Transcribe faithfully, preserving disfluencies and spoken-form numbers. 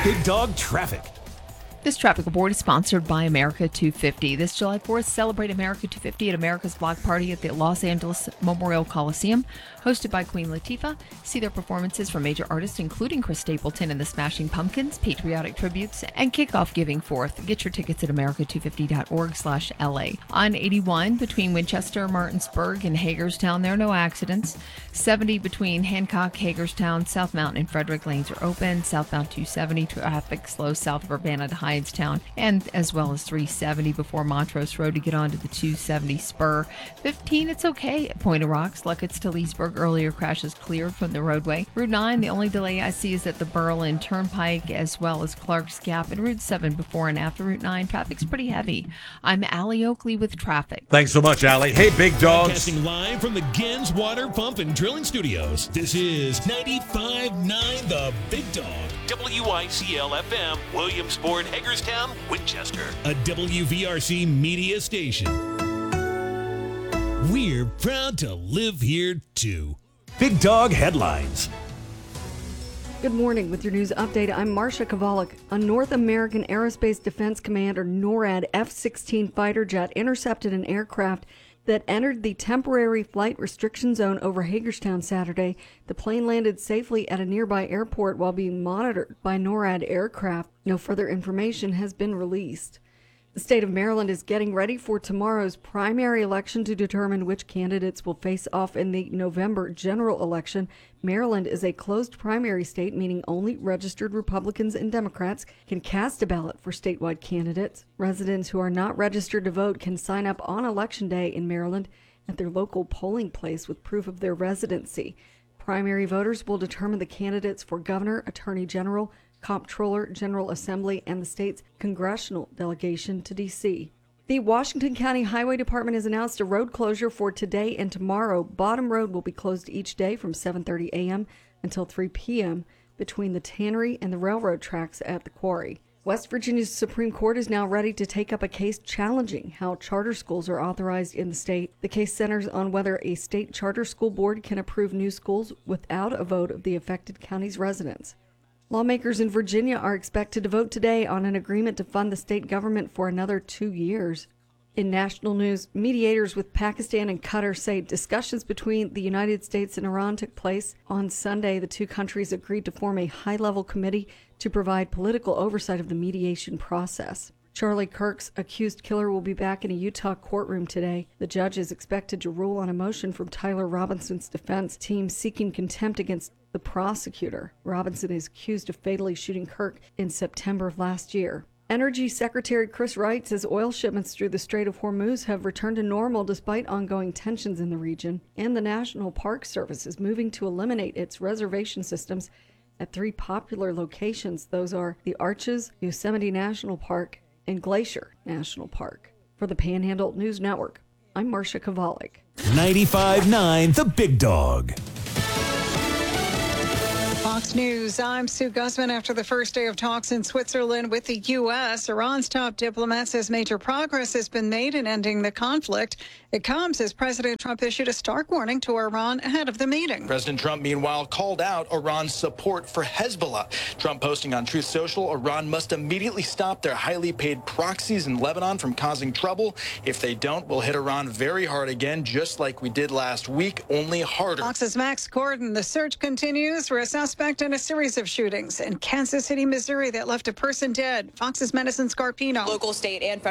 Big Dog Traffic. This traffic report is sponsored by America two fifty. This July fourth, celebrate America two fifty at America's Block Party at the Los Angeles Memorial Coliseum, hosted by Queen Latifah. See their performances from major artists including Chris Stapleton and the Smashing Pumpkins, patriotic tributes, and kickoff giving forth. Get your tickets at america two fifty dot org slash L A. On eighty-one, between Winchester, Martinsburg, and Hagerstown, there are no accidents. seventy between Hancock, Hagerstown, South Mountain, and Frederick lanes are open. Southbound two seventy, traffic slow south of Urbana to Hydestown, and as well as three seventy before Montrose Road to get onto the two seventy spur. fifteen, it's okay at Point of Rocks. Luckett's to Leesburg, earlier crashes cleared from the roadway. Route nine, the only delay I see is at the Berlin Turnpike as well as Clark's Gap, and Route seven before and after Route nine. Traffic's pretty heavy. I'm Allie Oakley with traffic. Thanks so much, Allie. Hey, Big Dogs. Broadcasting live from the Gens Water Pump and Drilling Studios. This is ninety-five point nine The Big Dog. W I C L F M, Williamsport, Hagerstown, Winchester. A W V R C media station. We're proud to live here, too. Big Dog Headlines. Good morning. With your news update, I'm Marcia Kovalik. A North American Aerospace Defense Command, or NORAD, F sixteen fighter jet intercepted an aircraft that entered the temporary flight restriction zone over Hagerstown Saturday. The plane landed safely at a nearby airport while being monitored by NORAD aircraft. No further information has been released. The state of Maryland is getting ready for tomorrow's primary election to determine which candidates will face off in the November general election. Maryland is a closed primary state, meaning only registered Republicans and Democrats can cast a ballot for statewide candidates. Residents who are not registered to vote can sign up on Election Day in Maryland at their local polling place with proof of their residency. Primary voters will determine the candidates for governor, attorney general, comptroller, General Assembly, and the state's congressional delegation to D C. The Washington County Highway Department has announced a road closure for today and tomorrow. Bottom Road will be closed each day from seven thirty a.m. until three p.m. between the tannery and the railroad tracks at the quarry. West Virginia's Supreme Court is now ready to take up a case challenging how charter schools are authorized in the state. The case centers on whether a state charter school board can approve new schools without a vote of the affected county's residents. Lawmakers in Virginia are expected to vote today on an agreement to fund the state government for another two years. In national news, mediators with Pakistan and Qatar say discussions between the United States and Iran took place. On Sunday, the two countries agreed to form a high-level committee to provide political oversight of the mediation process. Charlie Kirk's accused killer will be back in a Utah courtroom today. The judge is expected to rule on a motion from Tyler Robinson's defense team seeking contempt against the prosecutor. Robinson is accused of fatally shooting Kirk in September of last year. Energy Secretary Chris Wright says oil shipments through the Strait of Hormuz have returned to normal despite ongoing tensions in the region, and the National Park Service is moving to eliminate its reservation systems at three popular locations. Those are the Arches, Yosemite National Park, and Glacier National Park. For the Panhandle News Network, I'm Marcia Kovalik. ninety-five point nine The Big Dog. Fox News, I'm Sue Guzman. After the first day of talks in Switzerland with the U S, Iran's top diplomat says major progress has been made in ending the conflict. It comes as President Trump issued a stark warning to Iran ahead of the meeting. President Trump, meanwhile, called out Iran's support for Hezbollah. Trump posting on Truth Social, Iran must immediately stop their highly paid proxies in Lebanon from causing trouble. If they don't, we'll hit Iran very hard again, just like we did last week, only harder. Fox's Max Gordon. The search continues for a suspect in a series of shootings in Kansas City, Missouri that left a person dead. Fox's Madison Scarpino. Local, state, and federal